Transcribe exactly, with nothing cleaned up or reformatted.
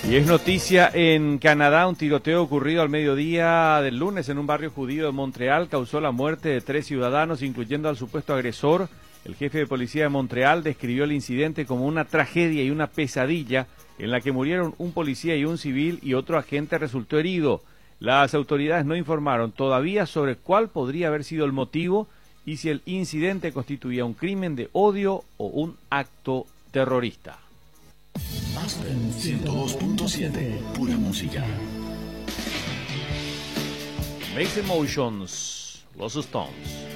Y es noticia en Canadá, un tiroteo ocurrido al mediodía del lunes en un barrio judío de Montreal causó la muerte de tres ciudadanos, incluyendo al supuesto agresor. El jefe de policía de Montreal describió el incidente como una tragedia y una pesadilla en la que murieron un policía y un civil y otro agente resultó herido. Las autoridades no informaron todavía sobre cuál podría haber sido el motivo y si el incidente constituía un crimen de odio o un acto terrorista. Aspen ciento dos punto siete, pura música. Mixed Emotions, Los Stones.